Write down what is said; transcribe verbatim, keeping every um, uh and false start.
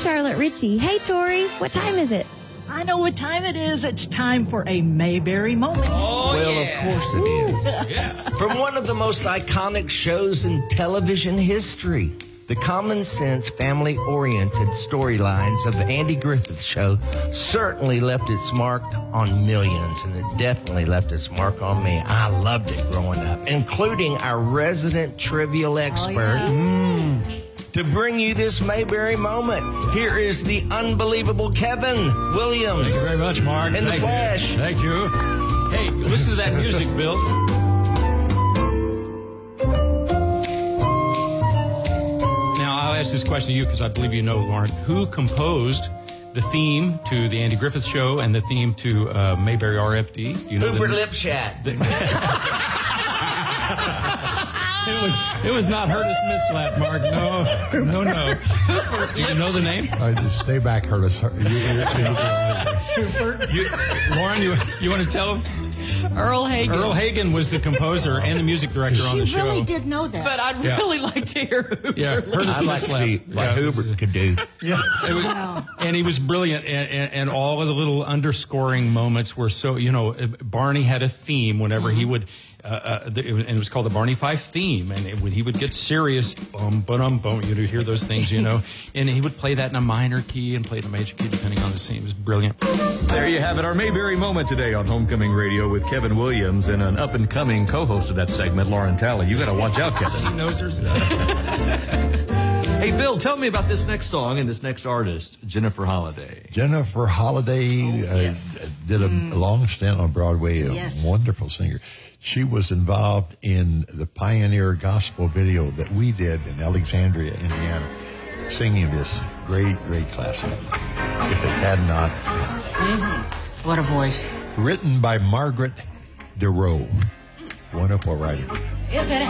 Charlotte Ritchie. Hey, Tori, what time is it? I know what time it is. It's time for a Mayberry moment. Oh, well, yeah. of course it is. Yeah. From one of the most iconic shows in television history, the common sense, family-oriented storylines of Andy Griffith's Show certainly left its mark on millions, and it definitely left its mark on me. I loved it growing up, including our resident trivial expert. Oh, yeah. mm. To bring you this Mayberry moment, here is the unbelievable Kevin Williams. Thank you very much, Mark. In the Thank flesh. You. Thank you. Hey, listen to that music, Bill. Now, I'll ask this question to you because I believe you know, Lauren. Who composed the theme to the Andy Griffith Show and the theme to uh, Mayberry R F D? Do you know Hubert the- Lipschat. It was, it was not Curtis Mislap, Mark. No, no, no. Do you know the name? Uh, just stay back, Curtis. You, you, you, You, Lauren, you, you want to tell him? Earl Hagen. Earl Hagen was the composer and the music director on the She show. really did know that. But I'd Yeah. really like to hear who. Yeah, Curtis I'd like to Mislap. see what Yeah, Hubert could do. It was- Wow. And he was brilliant, and, and, and all of the little underscoring moments were so, you know, Barney had a theme whenever he would, uh, uh, the, and it was called the Barney Fife theme, and it, when he would get serious, bum, ba-dum, bum, you'd hear those things, you know, and he would play that in a minor key and play it in a major key depending on the scene. It was brilliant. There you have it, our Mayberry moment today on Homecoming Radio with Kevin Williams and an up-and-coming co-host of that segment, Lauren Talley. You got to watch out, Kevin. He knows her stuff. Hey, Bill, tell me about this next song and this next artist, Jennifer Holliday. Jennifer Holliday uh, yes. did a, a long stint on Broadway, a Yes. wonderful singer. She was involved in the pioneer gospel video that we did in Alexandria, Indiana, singing this great, great classic. If it had not, What a voice. written by Margaret DeRoe, wonderful writer. If it